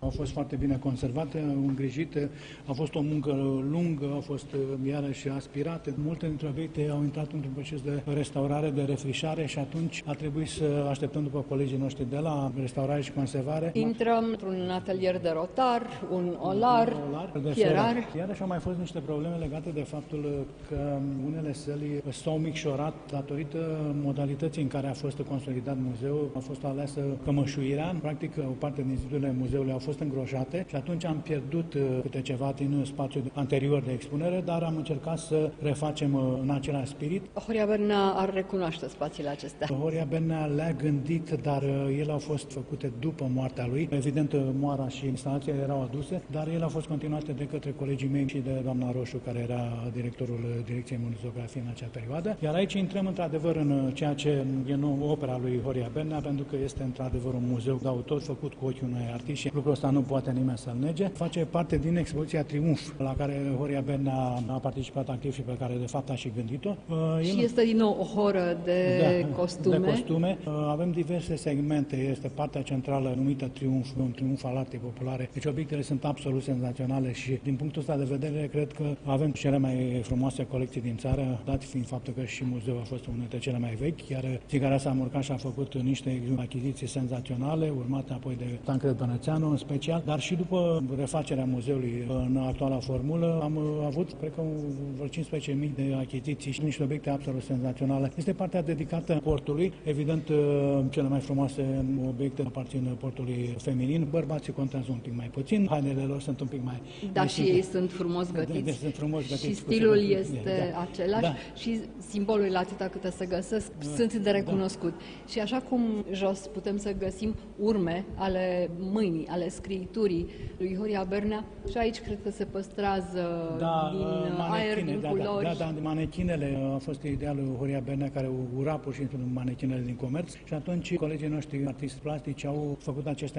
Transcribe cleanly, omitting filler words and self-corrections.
Au fost foarte bine conservate, îngrijite, a fost o muncă lungă, au fost iarăși aspirate. Multe dintre obiecte au intrat într-un proces de restaurare, de refrișare și atunci a trebuit să așteptăm după colegii noștri de la restaurare și conservare. Intrăm într-un atelier de rotar, un olar, fierar. Iarăși au mai fost niște probleme legate de faptul că unele săli s-au micșorat datorită modalității în care a fost consolidat muzeul. A fost aleasă cămășuirea, practic o parte din zidurile muzeului au fost îngroșate și atunci am pierdut câte ceva din spațiul anterior de expunere, dar am încercat să refacem în același spirit. Horia Bernea ar recunoaște spațiile acestea. Horia Bernea le-a gândit, dar ele au fost făcute după moartea lui. Evident, moara și instalația erau aduse, dar ele au fost continuate de către colegii mei și de doamna Roșu, care era directorul Direcției Muzeografie în acea perioadă. Iar aici intrăm într-adevăr în ceea ce e nou opera lui Horia Bernea, pentru că este într-adevăr un muzeu de autor făcut cu ochiul unui artist și lucrul ăsta nu poate nimeni să-l nege. Face parte din expoziția Triumf, la care Horia Bernea a participat activ și pe care de fapt a și gândit-o. Și este din nou o horă de costume. De costume. Avem diverse segmente. Este partea centrală numită Triumf, un triumf al artei populare. Deci obiectele sunt absolut senzaționale și din punctul ăsta de vedere cred că avem cele mai frumoase colecții din țară, dat fiind faptul că și muzeul a fost unul dintre cele mai vechi, iar Țigărea Samurcaș a făcut niște achiziții senzaționale, urmate apoi de Tancred Bănățeanu în special, dar și după refacerea muzeului în actuala formulă am avut, cred că, vreo 15.000 de achiziții și niște obiecte absolut senzaționale. Este partea dedicată portului. Evident, cele mai frumoase obiecte aparțin portului feminin. Bărbații contează un pic mai puțin, hainele lor sunt un pic mai... Dar și ei sunt frumos gătiți. Sunt frumos gătiți. Și stilul este același și simbolurile atâta câte se găsesc sunt de recunoscut. Și așa cum jos putem să găsim urme ale mâinii, ale scriiturii lui Horia Bernea, și aici cred că se păstrează din aer, din culori. Manechinele a fost idealul lui Horia Bernea, care ura pur și simplu manechinele din comerț și atunci colegii noștri artiști plastici au făcut aceste